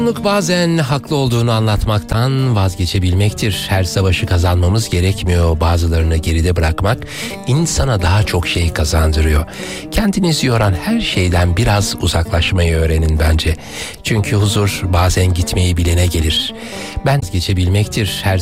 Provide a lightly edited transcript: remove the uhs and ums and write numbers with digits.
Bazen haklı olduğunu anlatmaktan vazgeçebilmektir. Her savaşı kazanmamız gerekmiyor. Bazılarını geride bırakmak insana daha çok şey kazandırıyor. Kendinizi yoran her şeyden biraz uzaklaşmayı öğrenin bence. Çünkü huzur bazen gitmeyi bilene gelir. Ben vazgeçebilmektir. Her